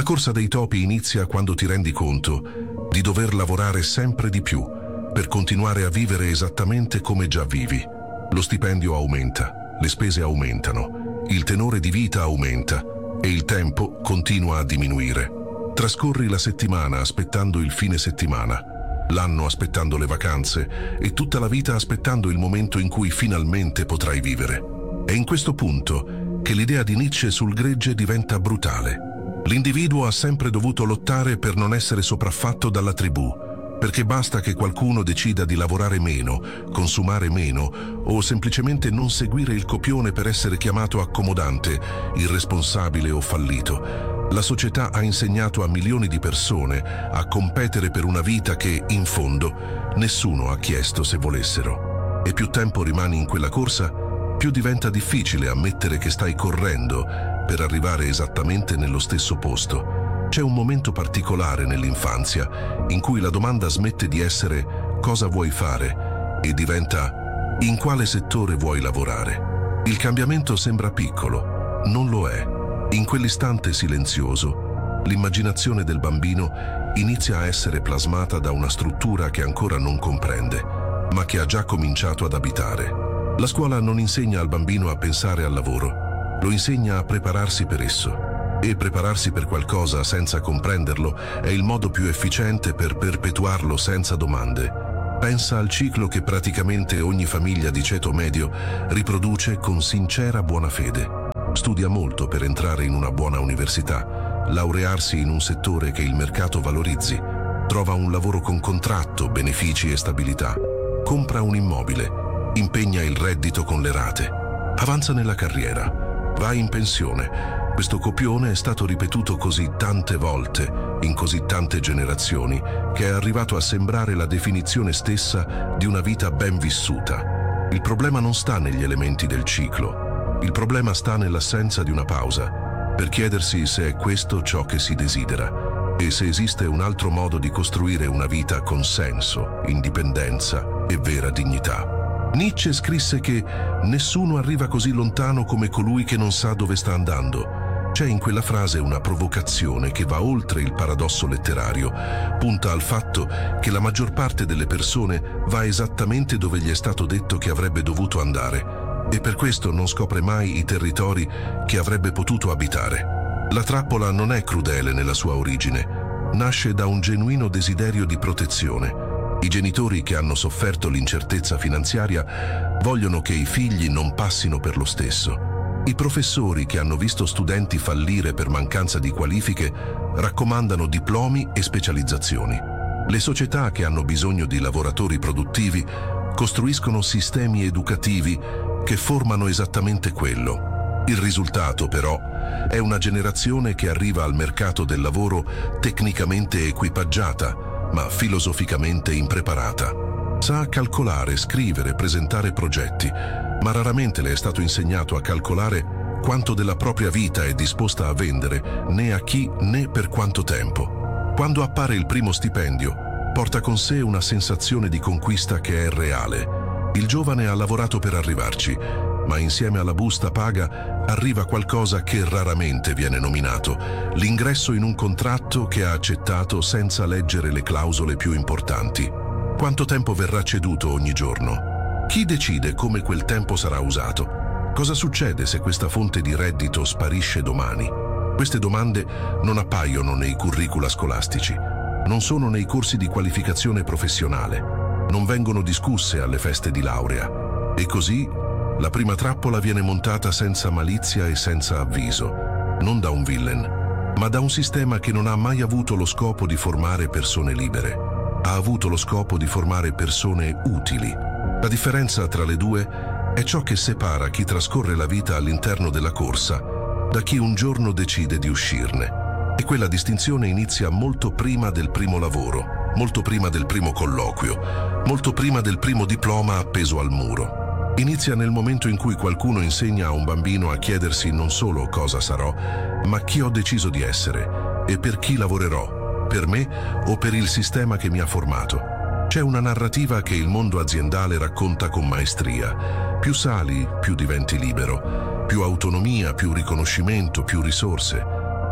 La corsa dei topi inizia quando ti rendi conto di dover lavorare sempre di più per continuare a vivere esattamente come già vivi. Lo stipendio aumenta, le spese aumentano, il tenore di vita aumenta e il tempo continua a diminuire. Trascorri la settimana aspettando il fine settimana, l'anno aspettando le vacanze e tutta la vita aspettando il momento in cui finalmente potrai vivere. È in questo punto che l'idea di Nietzsche sul gregge diventa brutale. L'individuo ha sempre dovuto lottare per non essere sopraffatto dalla tribù, perché basta che qualcuno decida di lavorare meno, consumare meno o semplicemente non seguire il copione per essere chiamato accomodante, irresponsabile o fallito. La società ha insegnato a milioni di persone a competere per una vita che, in fondo, nessuno ha chiesto se volessero. E più tempo rimani in quella corsa, più diventa difficile ammettere che stai correndo per arrivare esattamente nello stesso posto. C'è un momento particolare nell'infanzia in cui la domanda smette di essere «cosa vuoi fare?» e diventa «in quale settore vuoi lavorare?». Il cambiamento sembra piccolo, non lo è. In quell'istante silenzioso, l'immaginazione del bambino inizia a essere plasmata da una struttura che ancora non comprende, ma che ha già cominciato ad abitare. La scuola non insegna al bambino a pensare al lavoro, lo insegna a prepararsi per esso. E prepararsi per qualcosa senza comprenderlo è il modo più efficiente per perpetuarlo senza domande. Pensa al ciclo che praticamente ogni famiglia di ceto medio riproduce con sincera buona fede. Studia molto per entrare in una buona università, laurearsi in un settore che il mercato valorizzi, trova un lavoro con contratto, benefici e stabilità, compra un immobile, impegna il reddito con le rate, avanza nella carriera, va in pensione. Questo copione è stato ripetuto così tante volte, in così tante generazioni, che è arrivato a sembrare la definizione stessa di una vita ben vissuta. Il problema non sta negli elementi del ciclo, il problema sta nell'assenza di una pausa, per chiedersi se è questo ciò che si desidera e se esiste un altro modo di costruire una vita con senso, indipendenza e vera dignità. Nietzsche scrisse che nessuno arriva così lontano come colui che non sa dove sta andando. C'è in quella frase una provocazione che va oltre il paradosso letterario, punta al fatto che la maggior parte delle persone va esattamente dove gli è stato detto che avrebbe dovuto andare e per questo non scopre mai i territori che avrebbe potuto abitare. La trappola non è crudele nella sua origine, nasce da un genuino desiderio di protezione. I genitori che hanno sofferto l'incertezza finanziaria vogliono che i figli non passino per lo stesso. I professori che hanno visto studenti fallire per mancanza di qualifiche raccomandano diplomi e specializzazioni. Le società che hanno bisogno di lavoratori produttivi costruiscono sistemi educativi che formano esattamente quello. Il risultato, però, è una generazione che arriva al mercato del lavoro tecnicamente equipaggiata, ma filosoficamente impreparata. Sa calcolare, scrivere, presentare progetti, ma raramente le è stato insegnato a calcolare quanto della propria vita è disposta a vendere, né a chi né per quanto tempo. Quando appare il primo stipendio, porta con sé una sensazione di conquista che è reale. Il giovane ha lavorato per arrivarci, ma insieme alla busta paga arriva qualcosa che raramente viene nominato, l'ingresso in un contratto che ha accettato senza leggere le clausole più importanti. Quanto tempo verrà ceduto ogni giorno? Chi decide come quel tempo sarà usato? Cosa succede se questa fonte di reddito sparisce domani? Queste domande non appaiono nei curricula scolastici, non sono nei corsi di qualificazione professionale, non vengono discusse alle feste di laurea. E così la prima trappola viene montata senza malizia e senza avviso, non da un villain, ma da un sistema che non ha mai avuto lo scopo di formare persone libere. Ha avuto lo scopo di formare persone utili. La differenza tra le due è ciò che separa chi trascorre la vita all'interno della corsa da chi un giorno decide di uscirne. E quella distinzione inizia molto prima del primo lavoro, molto prima del primo colloquio, molto prima del primo diploma appeso al muro. Inizia nel momento in cui qualcuno insegna a un bambino a chiedersi non solo cosa sarò, ma chi ho deciso di essere e per chi lavorerò, per me o per il sistema che mi ha formato. C'è una narrativa che il mondo aziendale racconta con maestria. Più sali, più diventi libero. Più autonomia, più riconoscimento, più risorse.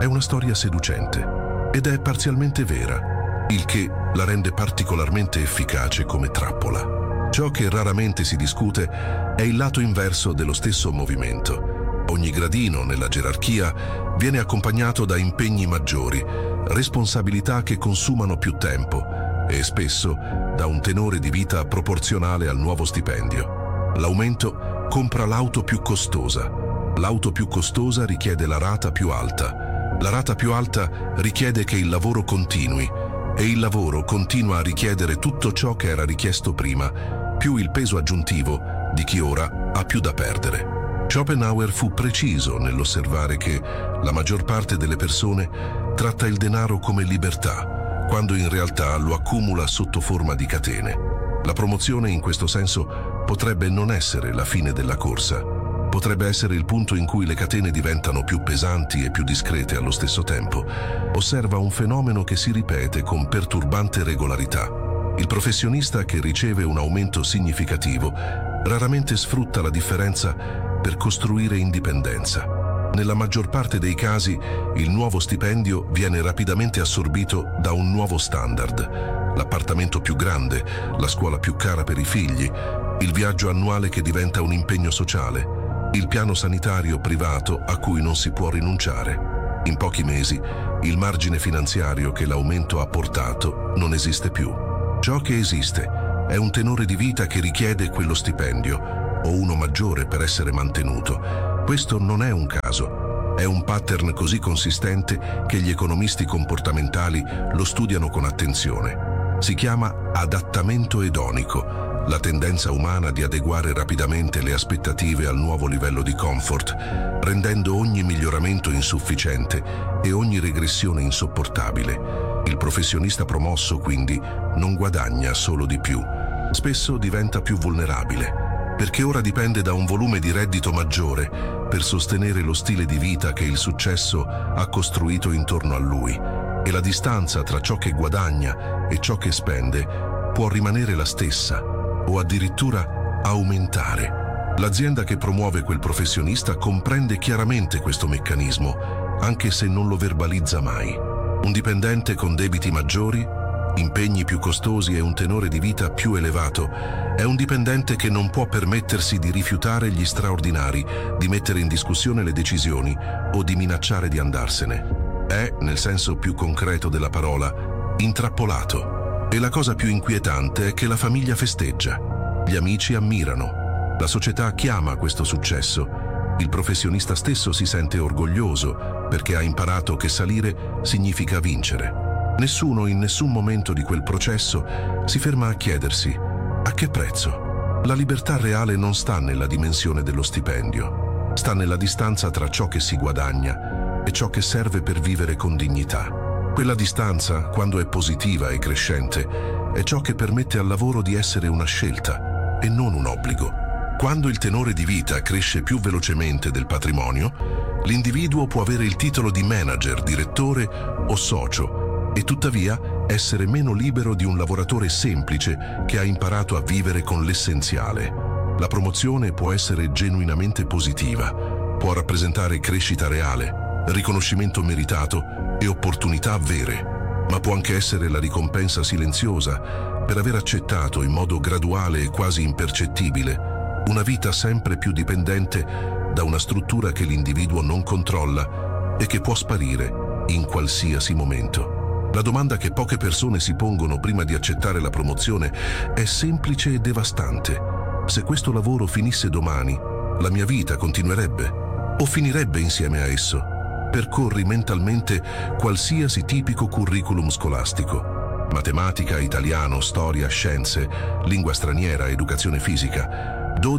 È una storia seducente ed è parzialmente vera, il che la rende particolarmente efficace come trappola. Ciò che raramente si discute è il lato inverso dello stesso movimento. Ogni gradino nella gerarchia viene accompagnato da impegni maggiori, responsabilità che consumano più tempo e spesso da un tenore di vita proporzionale al nuovo stipendio. L'aumento compra l'auto più costosa. L'auto più costosa richiede la rata più alta. La rata più alta richiede che il lavoro continui e il lavoro continua a richiedere tutto ciò che era richiesto prima, più il peso aggiuntivo di chi ora ha più da perdere. Schopenhauer fu preciso nell'osservare che la maggior parte delle persone tratta il denaro come libertà, quando in realtà lo accumula sotto forma di catene. La promozione in questo senso potrebbe non essere la fine della corsa. Potrebbe essere il punto in cui le catene diventano più pesanti e più discrete allo stesso tempo. Osserva un fenomeno che si ripete con perturbante regolarità. Il professionista che riceve un aumento significativo raramente sfrutta la differenza per costruire indipendenza. Nella maggior parte dei casi, il nuovo stipendio viene rapidamente assorbito da un nuovo standard. L'appartamento più grande, la scuola più cara per i figli, il viaggio annuale che diventa un impegno sociale, il piano sanitario privato a cui non si può rinunciare. In pochi mesi, il margine finanziario che l'aumento ha portato non esiste più. Ciò che esiste è un tenore di vita che richiede quello stipendio, o uno maggiore per essere mantenuto. Questo non è un caso. È un pattern così consistente che gli economisti comportamentali lo studiano con attenzione. Si chiama adattamento edonico, la tendenza umana di adeguare rapidamente le aspettative al nuovo livello di comfort, rendendo ogni miglioramento insufficiente e ogni regressione insopportabile. Il professionista promosso, quindi, non guadagna solo di più. Spesso diventa più vulnerabile, perché ora dipende da un volume di reddito maggiore per sostenere lo stile di vita che il successo ha costruito intorno a lui, e la distanza tra ciò che guadagna e ciò che spende può rimanere la stessa o addirittura aumentare. L'azienda che promuove quel professionista comprende chiaramente questo meccanismo, anche se non lo verbalizza mai. Un dipendente con debiti maggiori, impegni più costosi e un tenore di vita più elevato è un dipendente che non può permettersi di rifiutare gli straordinari, di mettere in discussione le decisioni o di minacciare di andarsene. È, nel senso più concreto della parola, intrappolato. E la cosa più inquietante è che la famiglia festeggia, gli amici ammirano, la società chiama questo successo. Il professionista stesso si sente orgoglioso perché ha imparato che salire significa vincere. Nessuno in nessun momento di quel processo si ferma a chiedersi: a che prezzo? La libertà reale non sta nella dimensione dello stipendio, sta nella distanza tra ciò che si guadagna e ciò che serve per vivere con dignità. Quella distanza, quando è positiva e crescente, è ciò che permette al lavoro di essere una scelta e non un obbligo. Quando il tenore di vita cresce più velocemente del patrimonio, l'individuo può avere il titolo di manager, direttore o socio e tuttavia essere meno libero di un lavoratore semplice che ha imparato a vivere con l'essenziale. La promozione può essere genuinamente positiva, può rappresentare crescita reale, riconoscimento meritato e opportunità vere, ma può anche essere la ricompensa silenziosa per aver accettato in modo graduale e quasi impercettibile una vita sempre più dipendente da una struttura che l'individuo non controlla e che può sparire in qualsiasi momento. La domanda che poche persone si pongono prima di accettare la promozione è semplice e devastante. Se questo lavoro finisse domani, la mia vita continuerebbe o finirebbe insieme a esso? Percorri mentalmente qualsiasi tipico curriculum scolastico: matematica, italiano, storia, scienze, lingua straniera, educazione fisica.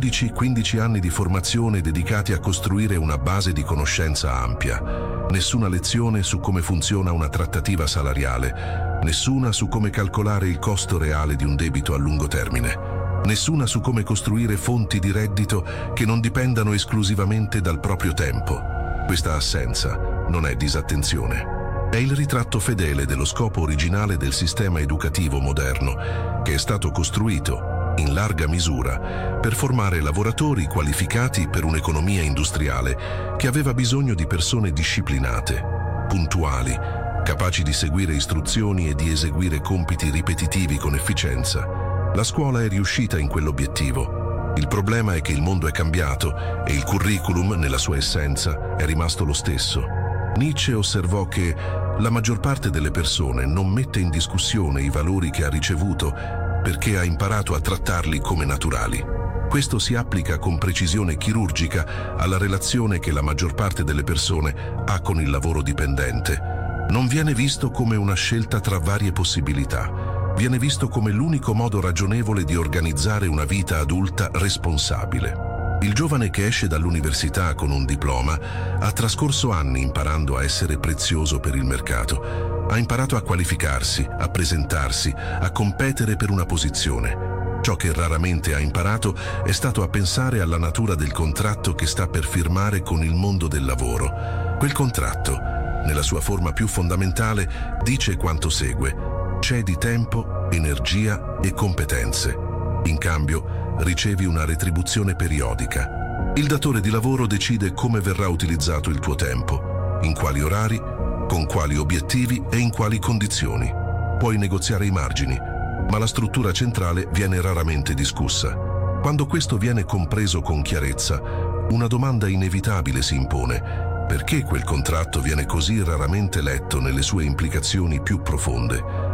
12-15 anni di formazione dedicati a costruire una base di conoscenza ampia. Nessuna lezione su come funziona una trattativa salariale, nessuna su come calcolare il costo reale di un debito a lungo termine, nessuna su come costruire fonti di reddito che non dipendano esclusivamente dal proprio tempo. Questa assenza non è disattenzione. È il ritratto fedele dello scopo originale del sistema educativo moderno, che è stato costruito, in larga misura, per formare lavoratori qualificati per un'economia industriale che aveva bisogno di persone disciplinate, puntuali, capaci di seguire istruzioni e di eseguire compiti ripetitivi con efficienza. La scuola è riuscita in quell'obiettivo. Il problema è che il mondo è cambiato e il curriculum, nella sua essenza, è rimasto lo stesso. Nietzsche osservò che la maggior parte delle persone non mette in discussione i valori che ha ricevuto perché ha imparato a trattarli come naturali. Questo si applica con precisione chirurgica alla relazione che la maggior parte delle persone ha con il lavoro dipendente. Non viene visto come una scelta tra varie possibilità. Viene visto come l'unico modo ragionevole di organizzare una vita adulta responsabile. Il giovane che esce dall'università con un diploma ha trascorso anni imparando a essere prezioso per il mercato. Ha imparato a qualificarsi, a presentarsi, a competere per una posizione. Ciò che raramente ha imparato è stato a pensare alla natura del contratto che sta per firmare con il mondo del lavoro. Quel contratto, nella sua forma più fondamentale, dice quanto segue: cedi tempo, energia e competenze. In cambio, ricevi una retribuzione periodica. Il datore di lavoro decide come verrà utilizzato il tuo tempo, in quali orari, con quali obiettivi e in quali condizioni. Puoi negoziare i margini, ma la struttura centrale viene raramente discussa. Quando questo viene compreso con chiarezza, una domanda inevitabile si impone: perché quel contratto viene così raramente letto nelle sue implicazioni più profonde?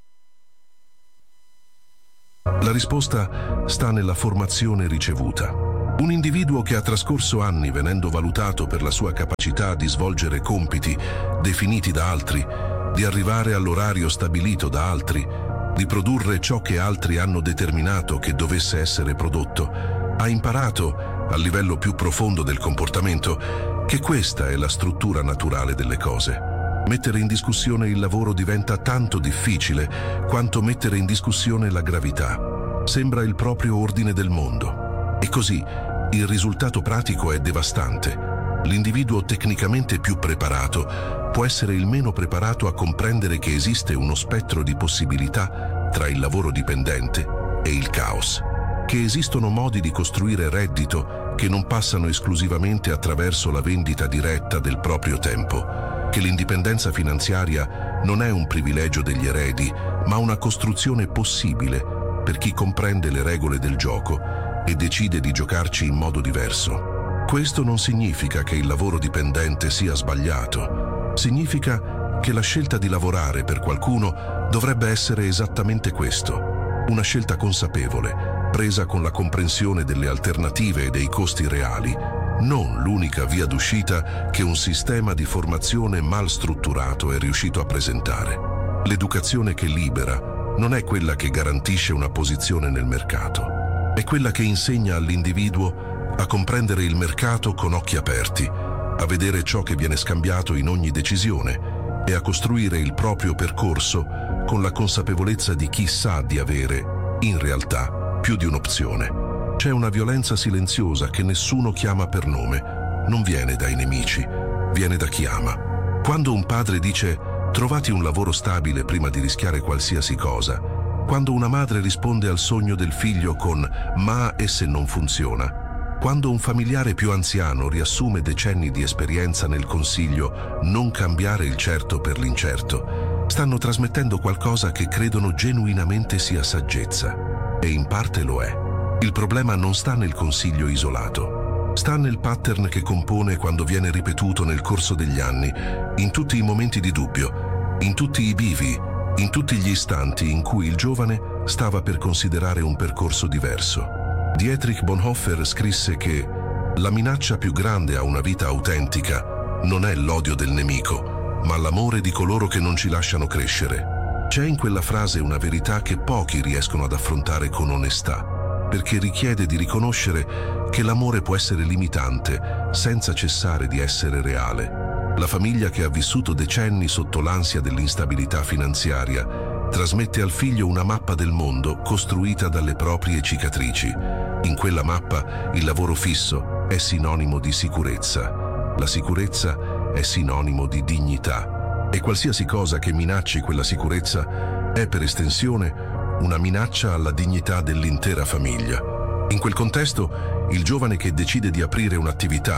La risposta sta nella formazione ricevuta. Un individuo che ha trascorso anni venendo valutato per la sua capacità di svolgere compiti definiti da altri, di arrivare all'orario stabilito da altri, di produrre ciò che altri hanno determinato che dovesse essere prodotto, ha imparato, a livello più profondo del comportamento, che questa è la struttura naturale delle cose. Mettere in discussione il lavoro diventa tanto difficile quanto mettere in discussione la gravità. Sembra il proprio ordine del mondo. E così il risultato pratico è devastante. L'individuo tecnicamente più preparato può essere il meno preparato a comprendere che esiste uno spettro di possibilità tra il lavoro dipendente e il caos, che esistono modi di costruire reddito che non passano esclusivamente attraverso la vendita diretta del proprio tempo, che l'indipendenza finanziaria non è un privilegio degli eredi, ma una costruzione possibile per chi comprende le regole del gioco e decide di giocarci in modo diverso. Questo non significa che il lavoro dipendente sia sbagliato. Significa che la scelta di lavorare per qualcuno dovrebbe essere esattamente questo: una scelta consapevole, presa con la comprensione delle alternative e dei costi reali, non l'unica via d'uscita che un sistema di formazione mal strutturato è riuscito a presentare. L'educazione che libera non è quella che garantisce una posizione nel mercato, è quella che insegna all'individuo a comprendere il mercato con occhi aperti, a vedere ciò che viene scambiato in ogni decisione e a costruire il proprio percorso con la consapevolezza di chi sa di avere, in realtà, più di un'opzione. C'è una violenza silenziosa che nessuno chiama per nome, non viene dai nemici, viene da chi ama. Quando un padre dice «trovati un lavoro stabile prima di rischiare qualsiasi cosa», quando una madre risponde al sogno del figlio con «ma e se non funziona», quando un familiare più anziano riassume decenni di esperienza nel consiglio «non cambiare il certo per l'incerto», stanno trasmettendo qualcosa che credono genuinamente sia saggezza, e in parte lo è. Il problema non sta nel consiglio isolato, sta nel pattern che compone quando viene ripetuto nel corso degli anni, in tutti i momenti di dubbio, in tutti i bivi, in tutti gli istanti in cui il giovane stava per considerare un percorso diverso. Dietrich Bonhoeffer scrisse che la minaccia più grande a una vita autentica non è l'odio del nemico, ma l'amore di coloro che non ci lasciano crescere. C'è in quella frase una verità che pochi riescono ad affrontare con onestà, perché richiede di riconoscere che l'amore può essere limitante senza cessare di essere reale. La famiglia che ha vissuto decenni sotto l'ansia dell'instabilità finanziaria trasmette al figlio una mappa del mondo costruita dalle proprie cicatrici. In quella mappa il lavoro fisso è sinonimo di sicurezza, la sicurezza è sinonimo di dignità, e qualsiasi cosa che minacci quella sicurezza è per estensione una minaccia alla dignità dell'intera famiglia. In quel contesto, il giovane che decide di aprire un'attività,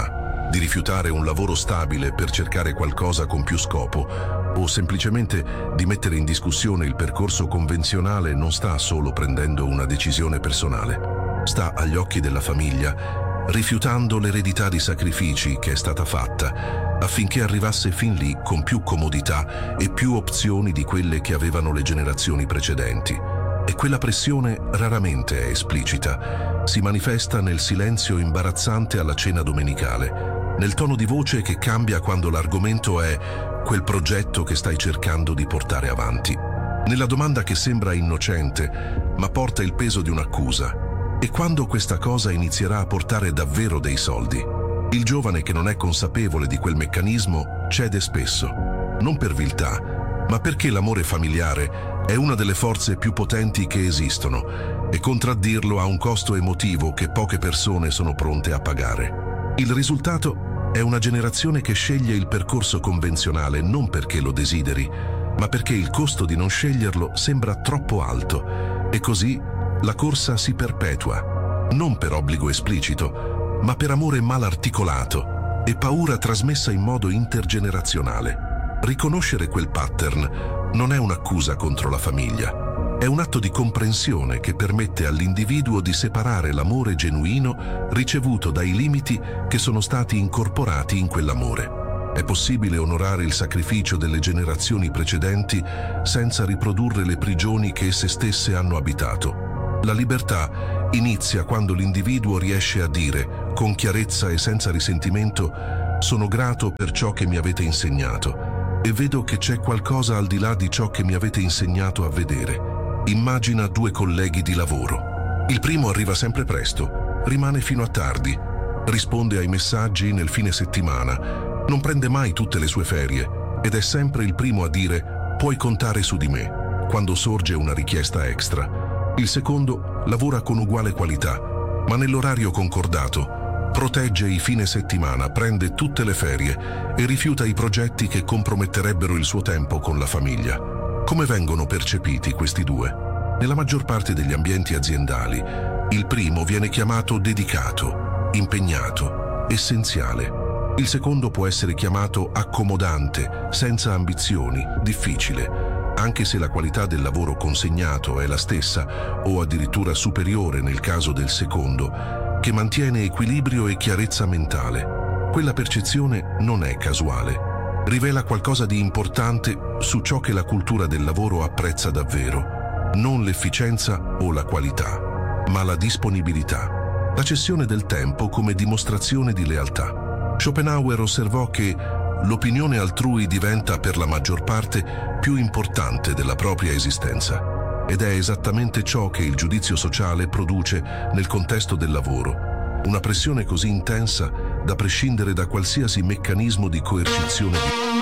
di rifiutare un lavoro stabile per cercare qualcosa con più scopo, o semplicemente di mettere in discussione il percorso convenzionale, non sta solo prendendo una decisione personale. Sta agli occhi della famiglia rifiutando l'eredità di sacrifici che è stata fatta affinché arrivasse fin lì con più comodità e più opzioni di quelle che avevano le generazioni precedenti. E quella pressione raramente è esplicita, si manifesta nel silenzio imbarazzante alla cena domenicale, nel tono di voce che cambia quando l'argomento è quel progetto che stai cercando di portare avanti, nella domanda che sembra innocente ma porta il peso di un'accusa. E quando questa cosa inizierà a portare davvero dei soldi? Il giovane che non è consapevole di quel meccanismo cede spesso, non per viltà, ma perché l'amore familiare è una delle forze più potenti che esistono e contraddirlo ha un costo emotivo che poche persone sono pronte a pagare. Il risultato è una generazione che sceglie il percorso convenzionale non perché lo desideri, ma perché il costo di non sceglierlo sembra troppo alto e così la corsa si perpetua, non per obbligo esplicito, ma per amore mal articolato e paura trasmessa in modo intergenerazionale. Riconoscere quel pattern non è un'accusa contro la famiglia, è un atto di comprensione che permette all'individuo di separare l'amore genuino ricevuto dai limiti che sono stati incorporati in quell'amore. È possibile onorare il sacrificio delle generazioni precedenti senza riprodurre le prigioni che esse stesse hanno abitato. La libertà inizia quando l'individuo riesce a dire, con chiarezza e senza risentimento, «Sono grato per ciò che mi avete insegnato e vedo che c'è qualcosa al di là di ciò che mi avete insegnato a vedere». Immagina due colleghi di lavoro. Il primo arriva sempre presto, rimane fino a tardi, risponde ai messaggi nel fine settimana, non prende mai tutte le sue ferie ed è sempre il primo a dire «Puoi contare su di me» quando sorge una richiesta extra. Il secondo lavora con uguale qualità, ma nell'orario concordato, protegge i fine settimana, prende tutte le ferie e rifiuta i progetti che comprometterebbero il suo tempo con la famiglia. Come vengono percepiti questi due? Nella maggior parte degli ambienti aziendali, il primo viene chiamato dedicato, impegnato, essenziale. Il secondo può essere chiamato accomodante, senza ambizioni, difficile. Anche se la qualità del lavoro consegnato è la stessa o addirittura superiore nel caso del secondo, che mantiene equilibrio e chiarezza mentale. Quella percezione non è casuale. Rivela qualcosa di importante su ciò che la cultura del lavoro apprezza davvero. Non l'efficienza o la qualità, ma la disponibilità. La cessione del tempo come dimostrazione di lealtà. Schopenhauer osservò che l'opinione altrui diventa per la maggior parte più importante della propria esistenza. Ed è esattamente ciò che il giudizio sociale produce nel contesto del lavoro. Una pressione così intensa da prescindere da qualsiasi meccanismo di coercizione.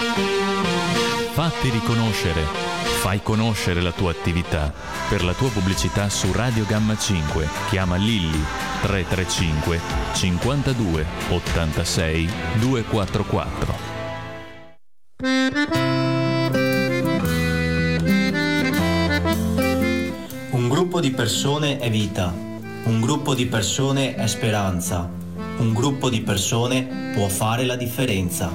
Fatti riconoscere. Fai conoscere la tua attività. Per la tua pubblicità su Radio Gamma 5 chiama Lilli 335 52 86 244. Un gruppo di persone è vita, un gruppo di persone è speranza, un gruppo di persone può fare la differenza.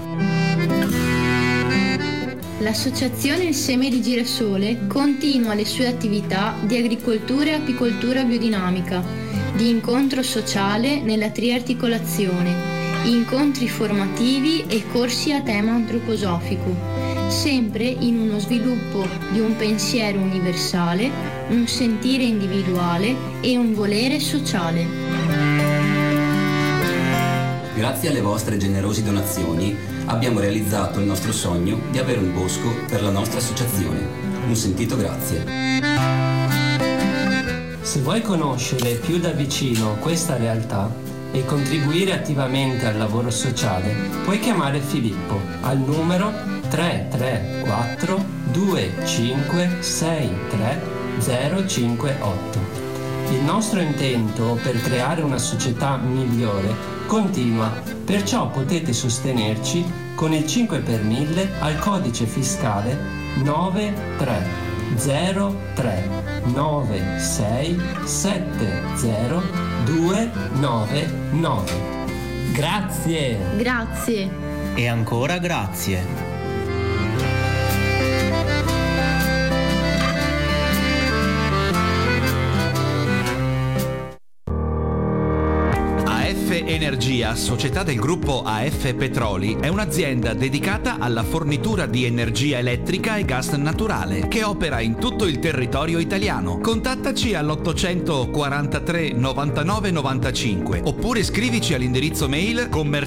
L'associazione Il Seme di Girasole continua le sue attività di agricoltura e apicoltura biodinamica, di incontro sociale nella triarticolazione, incontri formativi e corsi a tema antroposofico, sempre in uno sviluppo di un pensiero universale, un sentire individuale e un volere sociale. Grazie alle vostre generose donazioni abbiamo realizzato il nostro sogno di avere un bosco per la nostra associazione. Un sentito grazie. Se vuoi conoscere più da vicino questa realtà e contribuire attivamente al lavoro sociale, puoi chiamare Filippo al numero 334 2563 058. Il nostro intento per creare una società migliore continua, perciò potete sostenerci con il 5 per 1000 al codice fiscale 939670 299. Grazie. Grazie. E ancora grazie. AF Energia, società del gruppo AF Petroli, è un'azienda dedicata alla fornitura di energia elettrica e gas naturale che opera in tutto il territorio italiano. Contattaci all'843 99 95 oppure scrivici all'indirizzo mail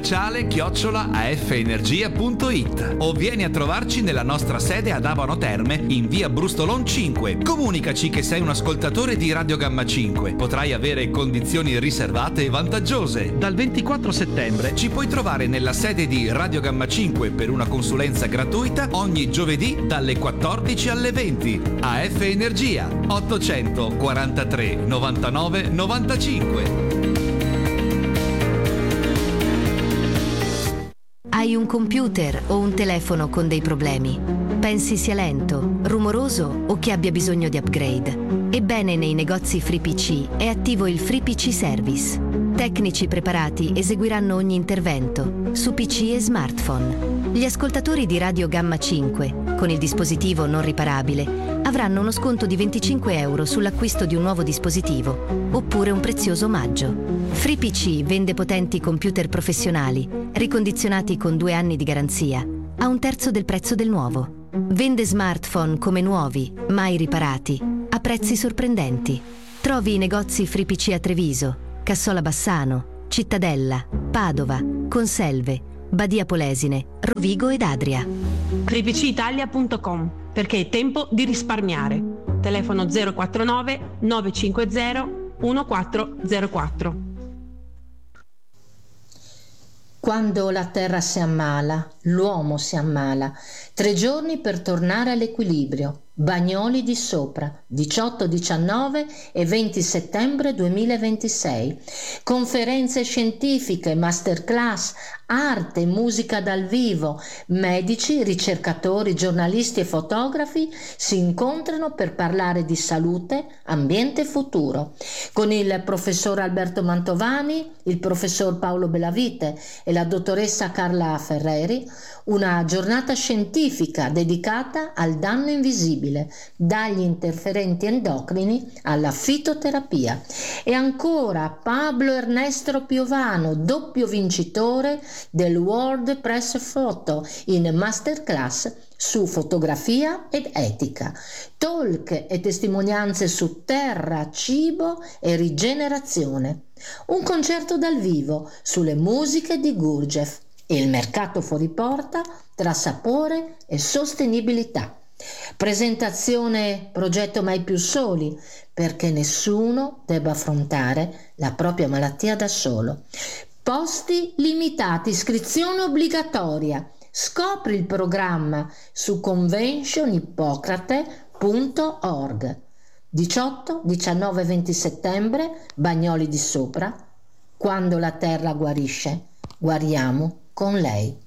commerciale@afenergia.it o vieni a trovarci nella nostra sede ad Abano Terme in via Brustolon 5. Comunicaci che sei un ascoltatore di Radio Gamma 5. Potrai avere condizioni riservate e vantaggiose. Dal 24 settembre ci puoi trovare nella sede di Radio Gamma 5 per una consulenza gratuita ogni giovedì dalle 14 alle 20. AF Energia 843 99 95. Hai un computer o un telefono con dei problemi? Pensi sia lento, rumoroso o che abbia bisogno di upgrade? Ebbene, nei negozi FreePC è attivo il FreePC Service. Tecnici preparati eseguiranno ogni intervento su PC e smartphone. Gli ascoltatori di Radio Gamma 5, con il dispositivo non riparabile, avranno uno sconto di 25 euro sull'acquisto di un nuovo dispositivo, oppure un prezioso omaggio. FreePC vende potenti computer professionali, ricondizionati con 2 anni di garanzia, a 1/3 del prezzo del nuovo. Vende smartphone come nuovi, mai riparati, a prezzi sorprendenti. Trovi i negozi FreePC a Treviso, Cassola Bassano, Cittadella, Padova, Conselve, Badia Polesine, Rovigo ed Adria. FreePCItalia.com, perché è tempo di risparmiare. Telefono 049 950 1404. Quando la terra si ammala, l'uomo si ammala. 3 giorni per tornare all'equilibrio. Bagnoli di Sopra, 18, 19 e 20 settembre 2026. Conferenze scientifiche, masterclass, arte e musica dal vivo. Medici, ricercatori, giornalisti e fotografi si incontrano per parlare di salute, ambiente e futuro. Con il professor Alberto Mantovani, il professor Paolo Bellavite e la dottoressa Carla Ferreri, una giornata scientifica dedicata al danno invisibile, dagli interferenti endocrini alla fitoterapia. E ancora Pablo Ernesto Piovano, doppio vincitore del World Press Photo in masterclass su fotografia ed etica, talk e testimonianze su terra, cibo e rigenerazione. Un concerto dal vivo sulle musiche di Gurdjieff. Il mercato fuori porta tra sapore e sostenibilità. Presentazione progetto Mai più soli, perché nessuno debba affrontare la propria malattia da solo. Posti limitati, iscrizione obbligatoria. Scopri il programma su conventionippocrate.org. 18, 19 e 20 settembre, Bagnoli di Sopra. Quando la terra guarisce, guariamo con lei.